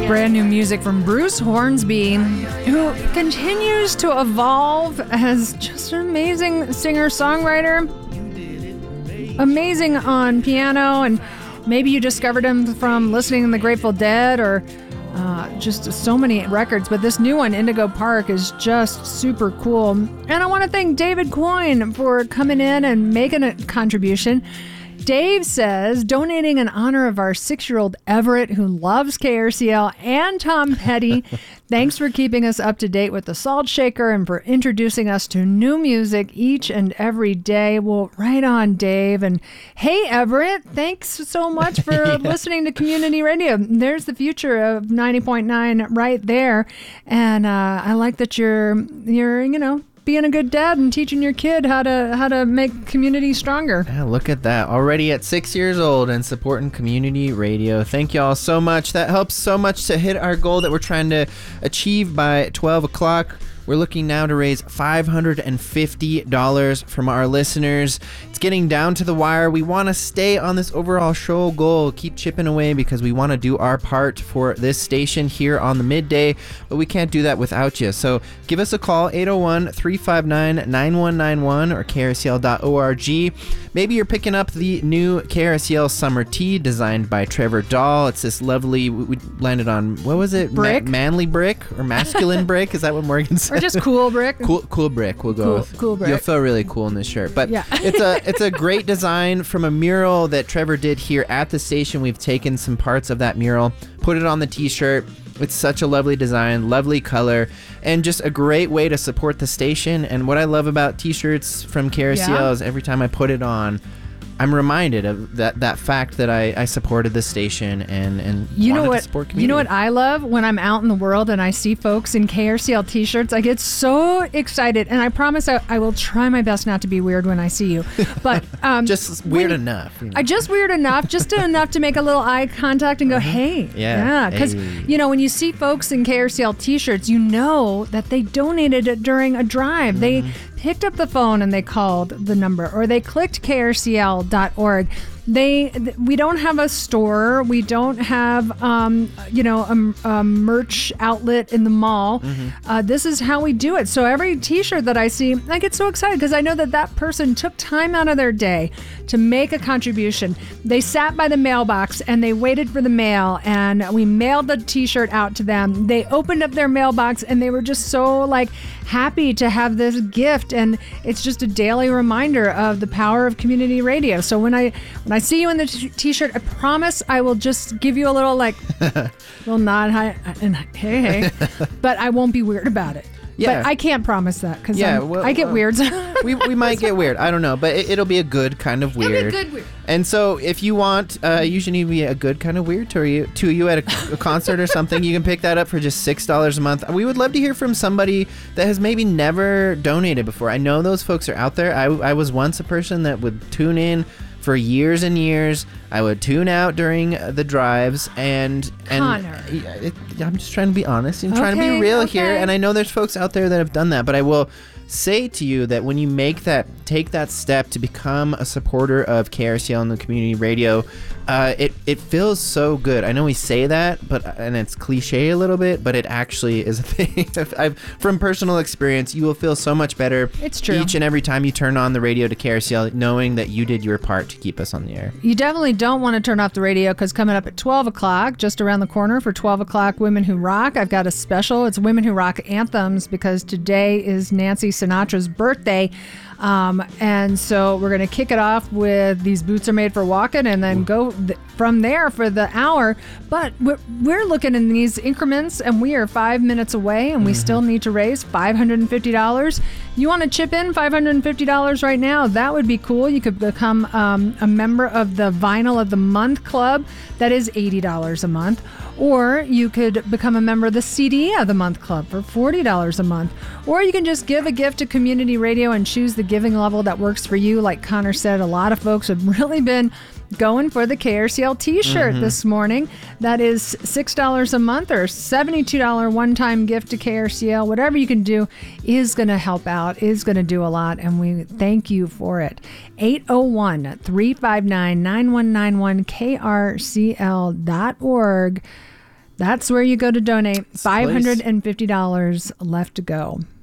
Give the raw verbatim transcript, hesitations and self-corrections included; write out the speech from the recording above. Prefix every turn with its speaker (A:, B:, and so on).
A: Brand new music from Bruce Hornsby, who continues to evolve as just an amazing singer-songwriter. Amazing on piano, and maybe you discovered him from listening to the Grateful Dead or uh, just so many records. But this new one, Indigo Park, is just super cool. And I want to thank David Coyne for coming in and making a contribution. Dave says, donating in honor of our six-year-old Everett, who loves K R C L, and Tom Petty. Thanks for keeping us up to date with the Salt Shaker and for introducing us to new music each and every day. Well, right on, Dave. And hey, Everett, thanks so much for yeah. listening to Community Radio. There's the future of ninety point nine right there. And uh, I like that you're, you're, you know, being a good dad and teaching your kid how to how to make community stronger.
B: Yeah, look at that. Already at six years old and supporting community radio. Thank y'all so much. That helps so much to hit our goal that we're trying to achieve by twelve o'clock. We're looking now to raise five hundred fifty dollars from our listeners. It's getting down to the wire. We want to stay on this overall show goal, keep chipping away because we want to do our part for this station here on the midday, but we can't do that without you. So give us a call, eight oh one, three five nine, nine one nine one or K R C L dot org. Maybe you're picking up the new K R C L Summer Tee designed by Trevor Dahl. It's this lovely, we landed on, what was it?
A: Brick?
B: Ma- manly brick or masculine brick? Is that what Morgan said?
A: Or just cool brick.
B: Cool, cool brick. We'll go
A: cool,
B: with.
A: Cool brick.
B: You'll feel really cool in this shirt. But
A: yeah.
B: it's a it's a great design from a mural that Trevor did here at the station. We've taken some parts of that mural, put it on the T-shirt. It's such a lovely design, lovely color, and just a great way to support the station. And what I love about T-shirts from K R C L yeah. is every time I put it on, I'm reminded of that, that fact that I, I supported the station and, and
A: you
B: wanted
A: know what,
B: to support community.
A: You know what I love? When I'm out in the world and I see folks in K R C L T-shirts, I get so excited. And I promise I, I will try my best not to be weird when I see you. But um,
B: just weird
A: when,
B: enough. You know.
A: I just weird enough, just enough to make a little eye contact and go, hey.
B: Yeah.
A: Because,
B: hey.
A: you know, when you see folks in K R C L T-shirts, you know that they donated it during a drive. Mm-hmm. They picked up the phone and they called the number, or they clicked K R C L dot org. They, we don't have a store. We don't have, um, you know, a, a merch outlet in the mall. Mm-hmm. Uh, this is how we do it. So every T-shirt that I see, I get so excited because I know that that person took time out of their day to make a contribution. They sat by the mailbox and they waited for the mail, and we mailed the T-shirt out to them. They opened up their mailbox and they were just so like happy to have this gift, and it's just a daily reminder of the power of community radio. So when I when I see you in the t- t-shirt, I promise I will just give you a little like little nod, hi, and hey, hey, but I won't be weird about it. Yeah. But I can't promise that because yeah, well, I get uh, weird.
B: we we might get weird. I don't know, but it, it'll be a good kind of weird.
A: It'll be good weird.
B: And so if you want, uh, you should be a good kind of weird to you, to you at a, a concert or something, you can pick that up for just six dollars a month. We would love to hear from somebody that has maybe never donated before. I know those folks are out there. I, I was once a person that would tune in for years and years. I would tune out during the drives, and and
A: Connor.
B: It, I'm just trying to be honest. I'm
A: okay,
B: trying to be real
A: okay.
B: here, and I know there's folks out there that have done that, but I will say to you that when you make that, take that step to become a supporter of K R C L and the community radio, uh, it it feels so good. I know we say that, but and it's cliche a little bit, but it actually is a thing. I've, from personal experience, you will feel so much better.
A: It's true.
B: Each and every time you turn on the radio to K R C L, knowing that you did your part to keep us on the air.
A: You definitely don't want to turn off the radio, because coming up at twelve o'clock, just around the corner for twelve o'clock Women Who Rock, I've got a special. It's Women Who Rock Anthems, because today is Nancy Sinatra's birthday. Um, and so we're going to kick it off with These Boots Are Made for Walking, and then go th- from there for the hour. But we're, we're looking in these increments, and we are five minutes away, and we mm-hmm. still need to raise five hundred fifty dollars. You want to chip in five hundred fifty dollars right now? That would be cool. You could become um, a member of the Vinyl of the Month Club. That is eighty dollars a month. Or you could become a member of the C D of the Month Club for forty dollars a month. Or you can just give a gift to community radio and choose the giving level that works for you. Like Connor said, a lot of folks have really been going for the K R C L t-shirt mm-hmm. this morning. That is six dollars a month or seventy-two dollars one-time gift to K R C L. Whatever you can do is going to help out, is going to do a lot, and we thank you for it. eight oh one, three five nine, nine one nine one, K R C L dot org. That's where you go to donate. five hundred fifty dollars left to go.